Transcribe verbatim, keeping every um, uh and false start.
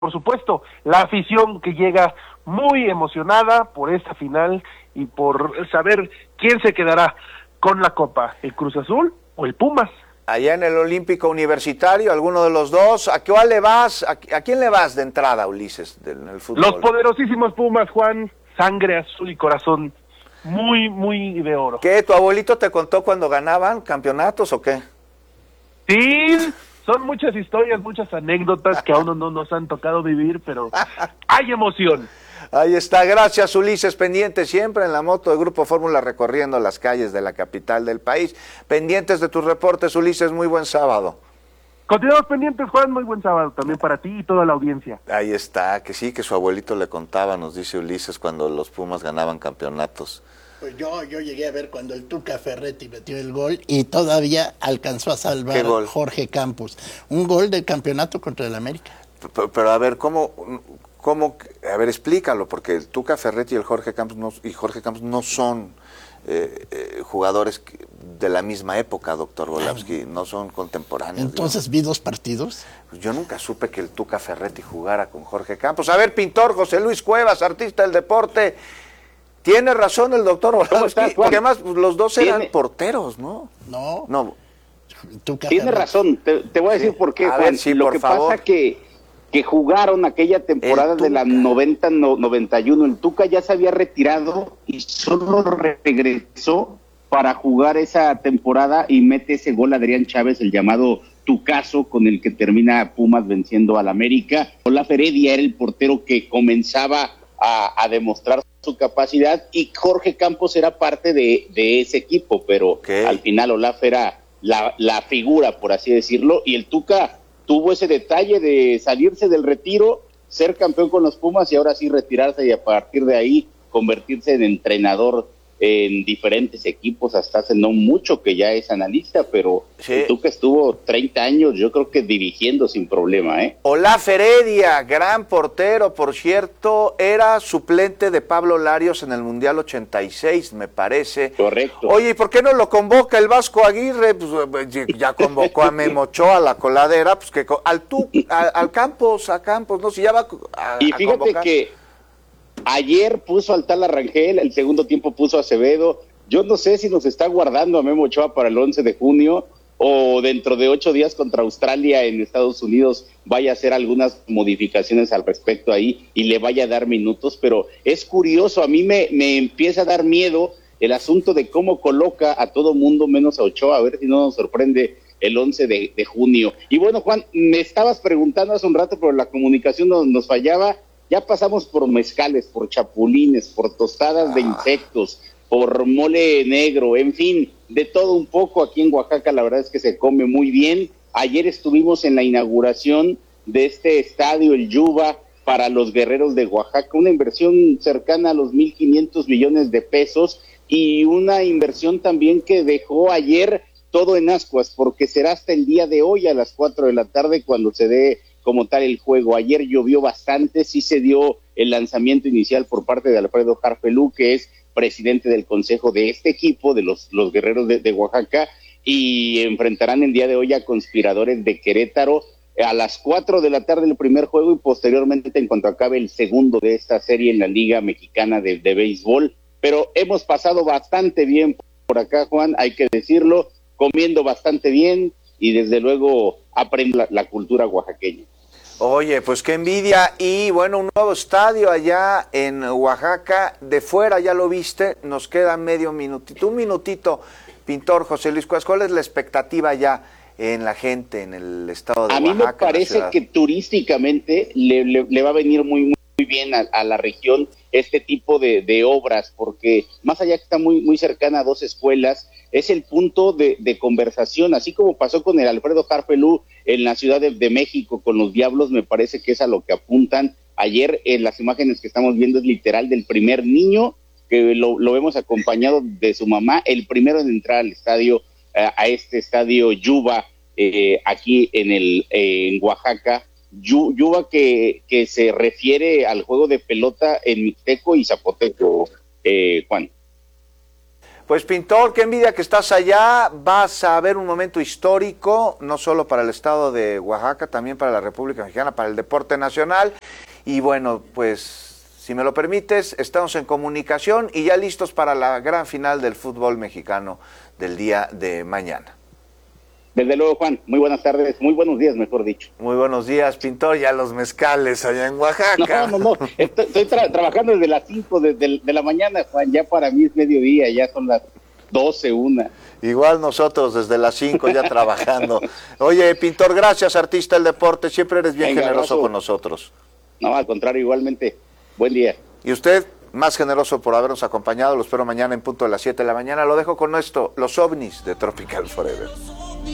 por supuesto, la afición que llega muy emocionada por esta final y por saber quién se quedará con la Copa, el Cruz Azul o el Pumas. Allá en el Olímpico Universitario, alguno de los dos. ¿A qué le vas? ¿A, a quién le vas de entrada, Ulises, del, en el fútbol? Los poderosísimos Pumas, Juan, sangre azul y corazón muy, muy de oro. ¿Qué? ¿Tu abuelito te contó cuando ganaban campeonatos o qué? Sí, son muchas historias, muchas anécdotas que aún no nos han tocado vivir, pero hay emoción. Ahí está, gracias Ulises, pendiente siempre en la moto de Grupo Fórmula recorriendo las calles de la capital del país. Pendientes de tus reportes, Ulises, muy buen sábado. Continuamos pendientes, Juan, muy buen sábado también para ti y toda la audiencia. Ahí está, que sí, que su abuelito le contaba, nos dice Ulises, cuando los Pumas ganaban campeonatos. Pues yo, yo llegué a ver cuando el Tuca Ferretti metió el gol y todavía alcanzó a salvar a Jorge Campos. Un gol del campeonato contra el América. Pero, pero a ver, ¿cómo, cómo, a ver, explícalo, porque el Tuca Ferretti y el Jorge Campos no, y Jorge Campos no son eh, eh, jugadores de la misma época, doctor Volapsky, no son contemporáneos. Entonces, ¿vi dos partidos? Yo nunca supe que el Tuca Ferretti jugara con Jorge Campos. A ver, pintor, José Luis Cuevas, artista del deporte. Tiene razón el doctor Volapsky, porque además pues, los dos eran ¿Tiene? porteros, ¿no? No. No. Tiene razón, te, te voy a decir sí. por qué, a Juan. Ver, sí, Lo por que favor. pasa que que jugaron aquella temporada de la noventa noventa y uno, el Tuca ya se había retirado y solo regresó para jugar esa temporada y mete ese gol Adrián Chávez, el llamado Tucazo, con el que termina Pumas venciendo al América. Olaf Heredia era el portero que comenzaba a, a demostrar su capacidad y Jorge Campos era parte de, de ese equipo, pero okay. al final Olaf era la, la figura, por así decirlo, y el Tuca tuvo ese detalle de salirse del retiro, ser campeón con los Pumas y ahora sí retirarse y a partir de ahí convertirse en entrenador en diferentes equipos hasta hace no mucho que ya es analista, pero sí. tú que estuvo treinta años, yo creo que dirigiendo sin problema, ¿eh? Olaf Heredia, gran portero, por cierto, era suplente de Pablo Larios en el Mundial ochenta y seis, me parece. Correcto. Oye, ¿y por qué no lo convoca el Vasco Aguirre? Pues ya convocó a Memo Ochoa a la coladera, pues que al tú, al, al Campos, a Campos, no, si ya va a, Y fíjate a convocar. que ayer puso al tal Arrangel, el segundo tiempo puso a Acevedo. Yo no sé si nos está guardando a Memo Ochoa para el once de junio o dentro de ocho días contra Australia en Estados Unidos vaya a hacer algunas modificaciones al respecto ahí y le vaya a dar minutos, pero es curioso, a mí me, me empieza a dar miedo el asunto de cómo coloca a todo mundo menos a Ochoa, a ver si no nos sorprende el once de junio. Y bueno, Juan, me estabas preguntando hace un rato, pero la comunicación nos, nos fallaba. Ya pasamos por mezcales, por chapulines, por tostadas ah. de insectos, por mole negro, en fin, de todo un poco. Aquí en Oaxaca la verdad es que se come muy bien. Ayer estuvimos en la inauguración de este estadio, el Yuba, para los Guerreros de Oaxaca, una inversión cercana a los mil quinientos millones de pesos y una inversión también que dejó ayer todo en ascuas, porque será hasta el día de hoy a las cuatro de la tarde cuando se dé como tal el juego. Ayer llovió bastante, sí se dio el lanzamiento inicial por parte de Alfredo Harpelú, que es presidente del consejo de este equipo, de los, los Guerreros de, de Oaxaca, y enfrentarán el día de hoy a Conspiradores de Querétaro a las cuatro de la tarde el primer juego y posteriormente en cuanto acabe el segundo de esta serie en la Liga Mexicana de, de Béisbol. Pero hemos pasado bastante bien por acá, Juan, hay que decirlo, comiendo bastante bien y desde luego aprendo la, la cultura oaxaqueña. Oye, pues qué envidia. Y bueno, un nuevo estadio allá en Oaxaca, de fuera ya lo viste, nos queda medio minutito, un minutito, pintor José Luis Cuevas, ¿cuál es la expectativa ya en la gente en el estado de a Oaxaca? A mí me parece que turísticamente le, le, le va a venir muy, muy bien a, a la región este tipo de, de obras, porque más allá que está muy, muy cercana a dos escuelas, es el punto de, de conversación, así como pasó con el Alfredo Harpelú en la Ciudad de, de México con los Diablos, me parece que es a lo que apuntan. Ayer en las imágenes que estamos viendo es literal del primer niño, que lo, lo vemos acompañado de su mamá, el primero en entrar al estadio, a, a este estadio Yuba, eh, aquí en, el, eh, en Oaxaca, Yu, Yuba que, que se refiere al juego de pelota en mixteco y zapoteco, eh, Juan. Pues Pintor, qué envidia que estás allá, vas a ver un momento histórico, no solo para el estado de Oaxaca, también para la República Mexicana, para el deporte nacional, y bueno, pues si me lo permites, estamos en comunicación y ya listos para la gran final del fútbol mexicano del día de mañana. Desde luego, Juan, muy buenas tardes, muy buenos días, mejor dicho. Muy buenos días, Pintor, ya los mezcales allá en Oaxaca. No, no, no, estoy, estoy tra trabajando desde las cinco de, de, de la mañana, Juan, ya para mí es mediodía, ya son las doce, una. Igual nosotros desde las cinco ya trabajando. Oye, Pintor, gracias, artista del deporte, siempre eres bien Venga, generoso abrazo. Con nosotros. No, al contrario, igualmente, buen día. Y usted, más generoso por habernos acompañado, lo espero mañana en punto de las siete de la mañana. Lo dejo con esto, los ovnis de Tropical Forever.